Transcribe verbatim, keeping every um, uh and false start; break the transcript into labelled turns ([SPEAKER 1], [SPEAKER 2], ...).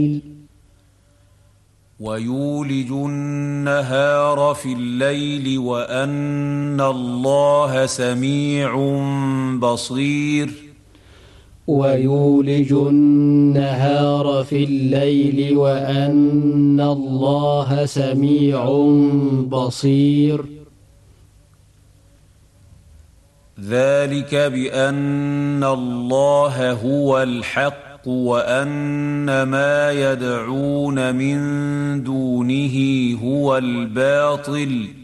[SPEAKER 1] ويولج النهار في الليل وأن الله سميع بصير
[SPEAKER 2] ويولج النهار في الليل وأن الله سميع بصير.
[SPEAKER 1] ذلك بأن الله هو الحق وأن ما يدعون من دونه هو الباطل